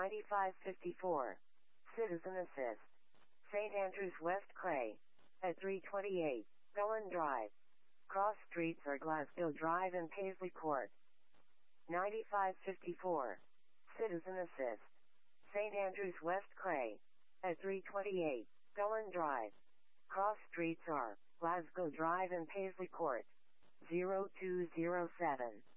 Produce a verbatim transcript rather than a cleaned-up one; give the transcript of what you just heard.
ninety-five fifty-four. Citizen Assist. Saint Andrews West Clay. At three twenty-eight. Cullen Drive. Cross streets are Glasgow Drive and Paisley Court. ninety-five fifty-four. Citizen Assist. Saint Andrews West Clay. At three twenty-eight. Cullen Drive. Cross streets are Glasgow Drive and Paisley Court. zero two zero seven.